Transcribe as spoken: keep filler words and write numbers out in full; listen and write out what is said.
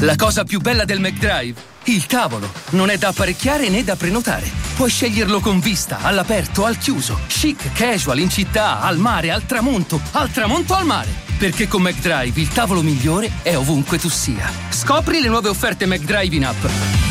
La cosa più bella del McDrive? Il tavolo. Non è da apparecchiare né da prenotare. Puoi sceglierlo con vista, all'aperto, al chiuso, chic, casual, in città, al mare, al tramonto, al tramonto al mare. Perché con McDrive il tavolo migliore è ovunque tu sia. Scopri le nuove offerte McDrive in app.